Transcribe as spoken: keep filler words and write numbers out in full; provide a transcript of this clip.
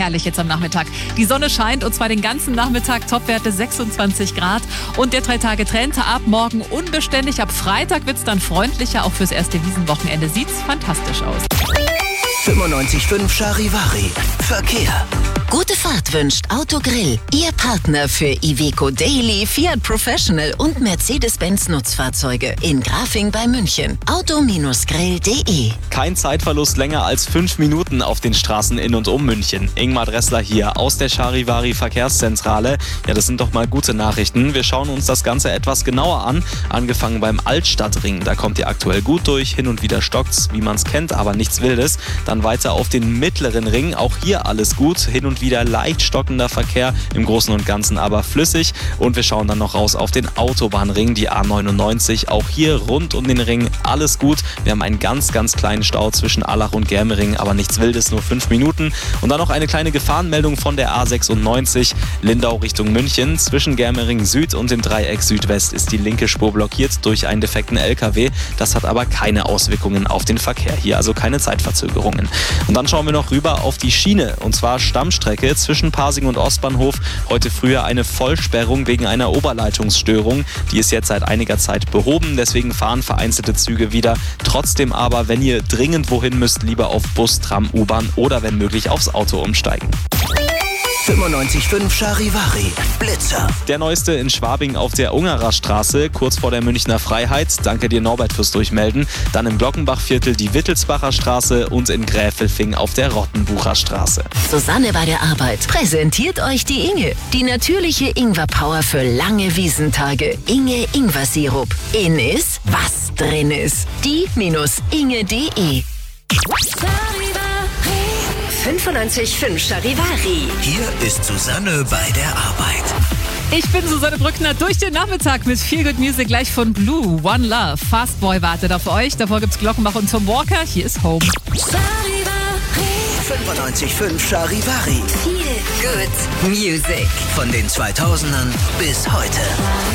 herrlich jetzt am Nachmittag. Die Sonne scheint und zwar den ganzen Nachmittag, Topwerte sechsundzwanzig Grad. Und der Drei-Tage-Trend ab morgen unbeständig. Ab Freitag wird es dann freundlicher. Auch fürs erste Wiesenwochenende sieht es fantastisch aus. fünfundneunzig Komma fünf Charivari. Verkehr. Gute Fahrt wünscht Autogrill, Ihr Partner für Iveco Daily, Fiat Professional und Mercedes-Benz Nutzfahrzeuge in Grafing bei München. auto grill punkt de. Kein Zeitverlust länger als fünf Minuten auf den Straßen in und um München. Ingmar Dressler hier aus der Charivari Verkehrszentrale. Ja, das sind doch mal gute Nachrichten. Wir schauen uns das Ganze etwas genauer an. Angefangen beim Altstadtring. Da kommt ihr aktuell gut durch. Hin und wieder stockt's, wie man es kennt, aber nichts Wildes. Dann weiter auf den mittleren Ring. Auch hier alles gut. Hin und wieder leicht stockender Verkehr. Im Großen und Ganzen aber flüssig. Und wir schauen dann noch raus auf den Autobahnring, die A neunundneunzig. Auch hier rund um den Ring alles gut. Wir haben einen ganz, ganz kleinen Stau zwischen Allach und Germering, aber nichts Wildes, nur fünf Minuten. Und dann noch eine kleine Gefahrenmeldung von der A sechsundneunzig, Lindau Richtung München. Zwischen Germering Süd und dem Dreieck Südwest ist die linke Spur blockiert durch einen defekten L K W. Das hat aber keine Auswirkungen auf den Verkehr hier, also keine Zeitverzögerungen. Und dann schauen wir noch rüber auf die Schiene, und zwar Stammstrecke zwischen Pasing und Ostbahnhof. Heute früher eine Vollsperrung wegen einer Oberleitungsstörung. Die ist jetzt seit einiger Zeit behoben, deswegen fahren vereinzelte Züge wieder. Trotzdem aber, wenn ihr dringend wohin müsst, lieber auf Bus, Tram, U-Bahn oder wenn möglich aufs Auto umsteigen. fünfundneunzig Komma fünf Charivari. Blitzer. Der neueste in Schwabing auf der Ungerer Straße, kurz vor der Münchner Freiheit. Danke dir, Norbert, fürs Durchmelden. Dann im Glockenbachviertel die Wittelsbacher Straße und in Gräfelfing auf der Rottenbucher Straße. Susanne bei der Arbeit präsentiert euch die Inge. Die natürliche Ingwer-Power für lange Wiesentage. Inge Ingwer-Sirup. In ist, was drin ist. Die-inge punkt de. fünfundneunzig Komma fünf Charivari. Hier ist Susanne bei der Arbeit. Ich bin Susanne Brückner durch den Nachmittag mit Feel Good Music gleich von Blue. One Love. Fastboy wartet auf euch. Davor gibt's Glockenbach und Tom Walker. Hier ist Home. fünfundneunzig Komma fünf Charivari. Feel Good Music. Von den zweitausendern bis heute.